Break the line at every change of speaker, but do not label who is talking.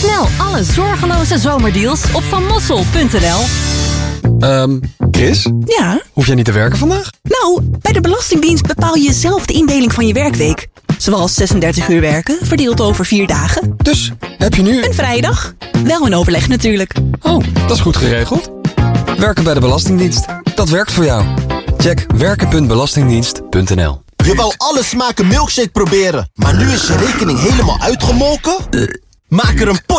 Snel alle zorgeloze zomerdeals op vanmossel.nl.
Chris?
Ja?
Hoef jij niet te werken vandaag?
Nou, bij de Belastingdienst bepaal je zelf de indeling van je werkweek. Zoals 36 uur werken, verdeeld over 4 dagen.
Dus, heb je nu...
Een vrijdag. Wel in overleg natuurlijk.
Oh, dat is goed geregeld. Werken bij de Belastingdienst. Dat werkt voor jou. Check werken.belastingdienst.nl.
Je wou alle smaken milkshake proberen, maar nu is je rekening helemaal uitgemolken? Maak er een